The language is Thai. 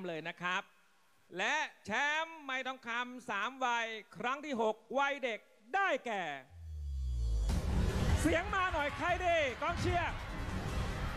ป์เลยนะครับและแชมป์ไม้ทองคำ3 วัยครั้งที่ 6 วัยเด็กได้แก่เสียงมาหน่อยใครดีกองเชียร์